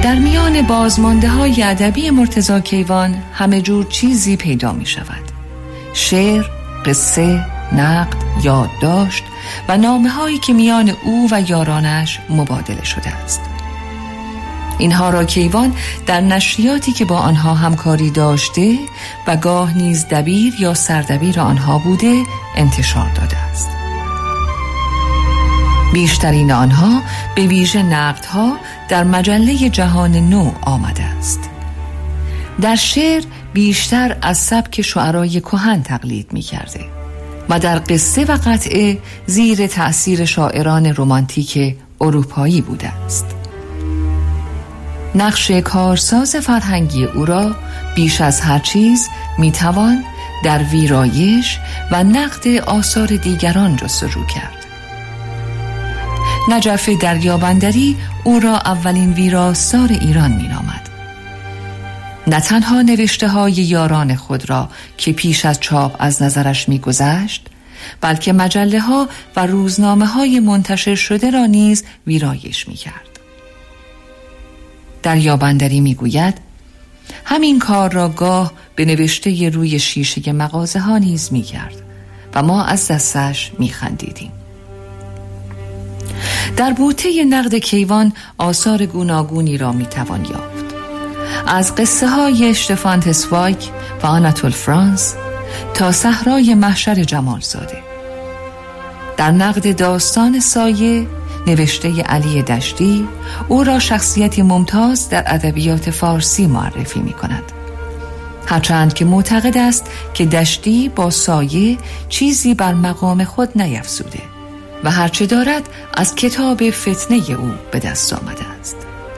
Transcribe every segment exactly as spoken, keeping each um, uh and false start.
در میان بازمانده های ادبی مرتضی کیوان همه جور چیزی پیدا می شود: شعر، قصه، نقد، یادداشت و نامه هایی که میان او و یارانش مبادله شده است. اینها را کیوان در نشریاتی که با آنها همکاری داشته و گاه نیز دبیر یا سردبیر آنها بوده انتشار داده است. بیشترین آنها به ویژه نقدها در مجله جهان نو آمده است. در شعر بیشتر از سبک شعرای کهن تقلید می کرده و در قصه و قطعه زیر تأثیر شاعران رمانتیک اروپایی بوده است. نقش کارساز فرهنگی او را بیش از هر چیز می توان در ویرایش و نقد آثار دیگران جستجو کرد. نجف دریابندری او را اولین ویراستار ایران می نامد. نه تنها نوشته های یاران خود را که پیش از چاپ از نظرش می گذشت، بلکه مجله ها و روزنامه های منتشر شده را نیز ویرایش می کرد. دریابندری می گوید همین کار را گاه به نوشته روی شیشه مغازه ها نیز می کرد و ما از دستش می خندیدیم. در بوته نقد کیوان آثار گوناگونی را می توان یافت، از قصه های اشتفان تسوایک و آناتول فرانس تا صحرای محشر جمالزاده. در نقد داستان سایه نوشته علی دشتی او را شخصیتی ممتاز در ادبیات فارسی معرفی می کند، هرچند که معتقد است که دشتی با سایه چیزی بر مقام خود نیفزوده و هرچه دارد از کتاب فتنه او به دست آمده است.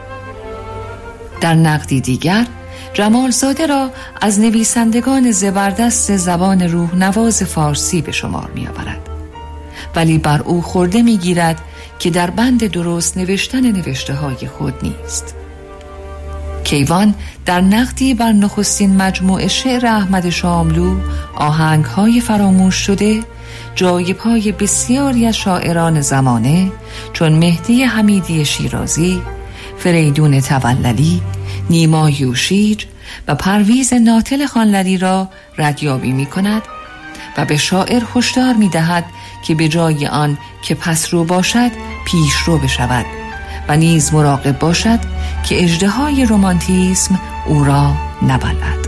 در نقدی دیگر جمالزاده را از نویسندگان زبردست زبان روح نواز فارسی به شمار می آورد، ولی بر او خورده می گیرد که در بند درست نوشتن نوشته های خود نیست. کیوان در نقدی بر نخستین مجموعه شعر احمد شاملو آهنگ های فراموش شده جای پای بسیاری از شاعران زمانه چون مهدی حمیدی شیرازی، فریدون توللی، نیما یوشیج و پرویز ناطل خانلری را ردیابی می کند و به شاعر هشدار می دهد که به جای آن که پسرو باشد پیشرو بشود و نیز مراقب باشد که اژدهای رمانتیسم او را نبلد.